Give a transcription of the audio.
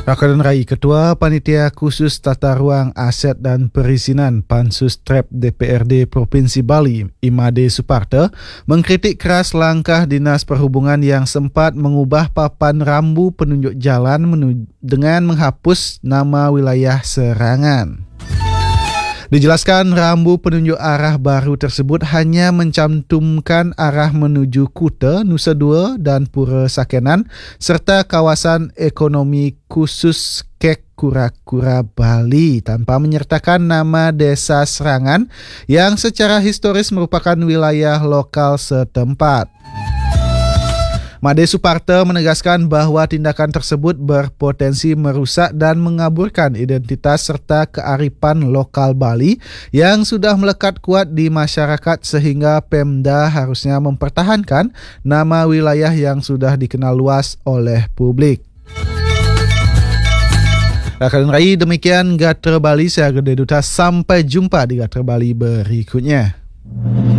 Rakan Rai Ketua Panitia Khusus Tata Ruang Aset dan Perizinan Pansus TREP DPRD Provinsi Bali, Imade Suparta, mengkritik keras langkah Dinas Perhubungan yang sempat mengubah papan rambu penunjuk jalan dengan menghapus nama wilayah serangan. Dijelaskan rambu penunjuk arah baru tersebut hanya mencantumkan arah menuju Kuta, Nusa Dua dan Pura Sakenan serta kawasan ekonomi khusus Kek Kura-Kura Bali tanpa menyertakan nama desa Serangan yang secara historis merupakan wilayah lokal setempat. Made Suparta menegaskan bahwa tindakan tersebut berpotensi merusak dan mengaburkan identitas serta kearifan lokal Bali yang sudah melekat kuat di masyarakat sehingga Pemda harusnya mempertahankan nama wilayah yang sudah dikenal luas oleh publik. Rakan Rai, demikian Gatra Bali, saya Gede Duta. Sampai jumpa di Gatra Bali berikutnya.